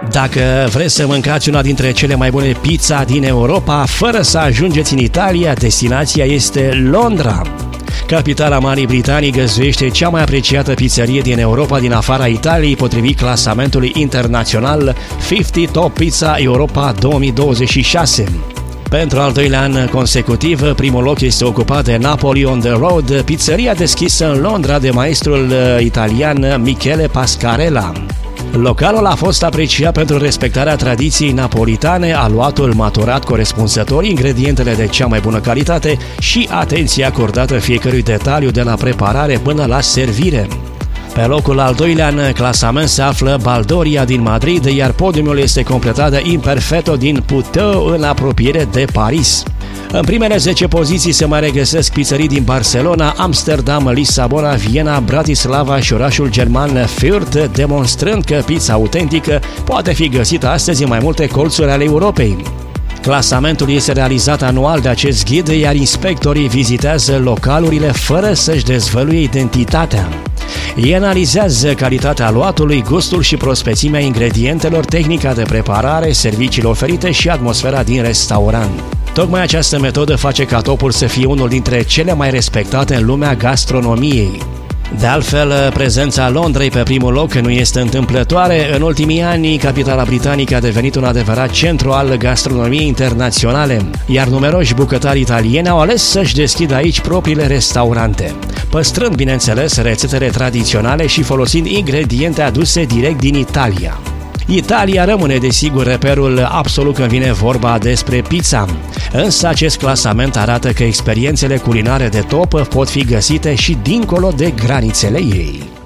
Dacă vreți să mâncați una dintre cele mai bune pizza din Europa, fără să ajungeți în Italia, destinația este Londra. Capitala Marii Britanii găzduiește cea mai apreciată pizzerie din Europa din afara Italiei, potrivit clasamentului internațional 50 Top Pizza Europa 2026. Pentru al doilea an consecutiv, primul loc este ocupat de Napoli on the Road, pizzeria deschisă în Londra de maestrul italian Michele Pascarella. Localul a fost apreciat pentru respectarea tradiției napolitane, aluatul maturat corespunzător, ingredientele de cea mai bună calitate și atenția acordată fiecărui detaliu de la preparare până la servire. Pe locul al doilea în clasament se află Baldoria din Madrid, iar podiumul este completat de Imperfetto din Puteaux, în apropiere de Paris. În primele 10 poziții se mai regăsesc pizzerii din Barcelona, Amsterdam, Lisabona, Viena, Bratislava și orașul german Fürth, demonstrând că pizza autentică poate fi găsită astăzi în mai multe colțuri ale Europei. Clasamentul este realizat anual de acest ghid, iar inspectorii vizitează localurile fără să-și dezvăluie identitatea. Ei analizează calitatea aluatului, gustul și prospețimea ingredientelor, tehnica de preparare, serviciile oferite și atmosfera din restaurant. Tocmai această metodă face ca topul să fie unul dintre cele mai respectate în lumea gastronomiei. De altfel, prezența Londrei pe primul loc nu este întâmplătoare. În ultimii ani, capitala britanică a devenit un adevărat centru al gastronomiei internaționale, iar numeroși bucătari italieni au ales să-și deschidă aici propriile restaurante, păstrând, bineînțeles, rețetele tradiționale și folosind ingrediente aduse direct din Italia. Italia rămâne desigur reperul absolut când vine vorba despre pizza, însă acest clasament arată că experiențele culinare de top pot fi găsite și dincolo de granițele ei.